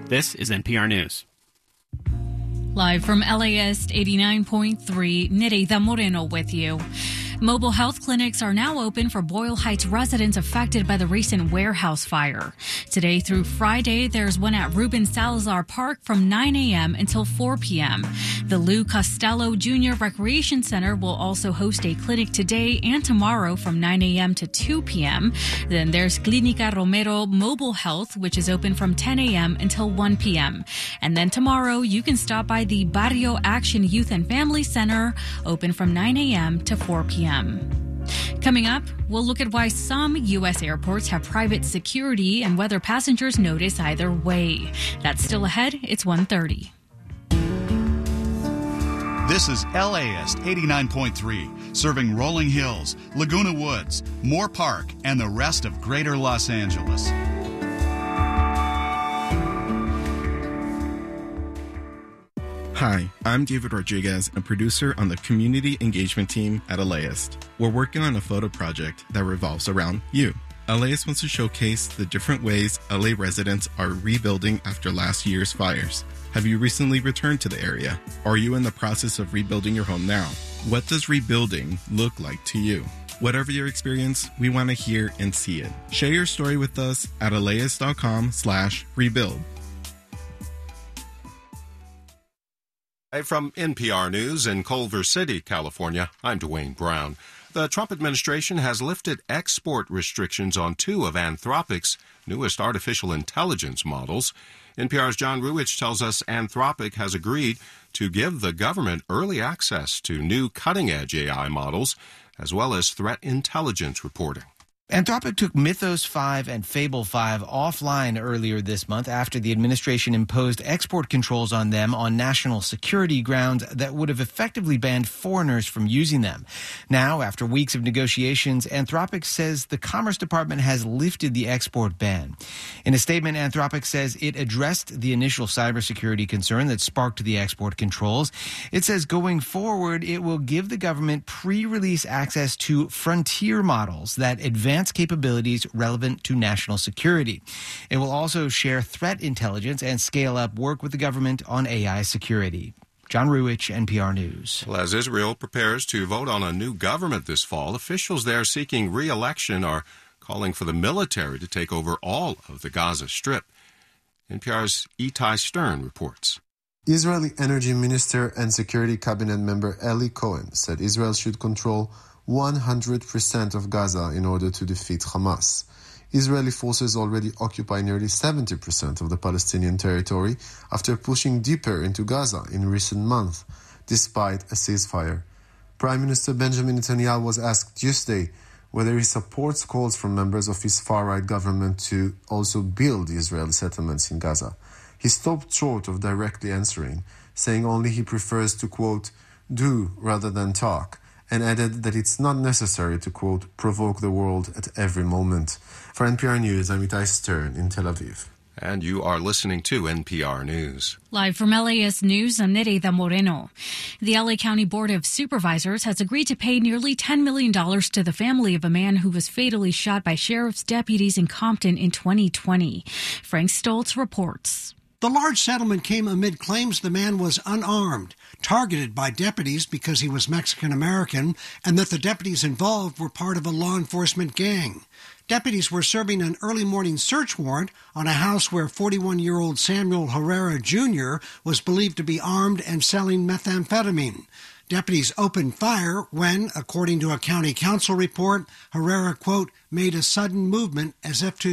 This is NPR News. Live from LAist 89.3, Nereida Moreno with you. Mobile health clinics are now open for Boyle Heights residents affected by the recent warehouse fire. Today through Friday, there's one at Ruben Salazar Park from 9 a.m. until 4 p.m. The Lou Costello Jr. Recreation Center will also host a clinic today and tomorrow from 9 a.m. to 2 p.m. Then there's Clínica Romero Mobile Health, which is open from 10 a.m. until 1 p.m. And then tomorrow, you can stop by the Barrio Action Youth and Family Center, open from 9 a.m. to 4 p.m. Coming up, we'll look at why some U.S. airports have private security and whether passengers notice either way. That's still ahead. It's 1:30. This is LAist 89.3, serving Rolling Hills, Laguna Woods, Moore Park, and the rest of greater Los Angeles. Hi, I'm David Rodriguez, a producer on the community engagement team at LAist. We're working on a photo project that revolves around you. LAist wants to showcase the different ways LA residents are rebuilding after last year's fires. Have you recently returned to the area? Are you in the process of rebuilding your home now? What does rebuilding look like to you? Whatever your experience, we want to hear and see it. Share your story with us at LAist.com/rebuild. From NPR News in Culver City, California, I'm Dwayne Brown. The Trump administration has lifted export restrictions on two of Anthropic's newest artificial intelligence models. NPR's John Ruwitch tells us Anthropic has agreed to give the government early access to new cutting-edge AI models, as well as threat intelligence reporting. Anthropic took Mythos 5 and Fable 5 offline earlier this month after the administration imposed export controls on them on national security grounds that would have effectively banned foreigners from using them. Now, after weeks of negotiations, Anthropic says the Commerce Department has lifted the export ban. In a statement, Anthropic says it addressed the initial cybersecurity concern that sparked the export controls. It says going forward, it will give the government pre-release access to frontier models that advance capabilities relevant to national security. It will also share threat intelligence and scale up work with the government on AI security. John Ruwitch, NPR News. Well, as Israel prepares to vote on a new government this fall, officials there seeking re-election are calling for the military to take over all of the Gaza Strip. NPR's Itai Stern reports. Israeli Energy Minister and Security Cabinet member Eli Cohen said Israel should control 100% of Gaza in order to defeat Hamas. Israeli forces already occupy nearly 70% of the Palestinian territory after pushing deeper into Gaza in recent months, despite a ceasefire. Prime Minister Benjamin Netanyahu was asked Tuesday whether he supports calls from members of his far-right government to also build Israeli settlements in Gaza. He stopped short of directly answering, saying only he prefers to, quote, do rather than talk, and added that it's not necessary to, quote, provoke the world at every moment. For NPR News, I'm Itai Stern in Tel Aviv. And you are listening to NPR News. Live from LAist News, I'm Nereida Moreno. The LA County Board of Supervisors has agreed to pay nearly $10 million to the family of a man who was fatally shot by sheriff's deputies in Compton in 2020. Frank Stoltz reports. The large settlement came amid claims the man was unarmed, targeted by deputies because he was Mexican-American, and that the deputies involved were part of a law enforcement gang. Deputies were serving an early morning search warrant on a house where 41-year-old Samuel Herrera Jr. was believed to be armed and selling methamphetamine. Deputies opened fire when, according to a county council report, Herrera, quote, made a sudden movement as if to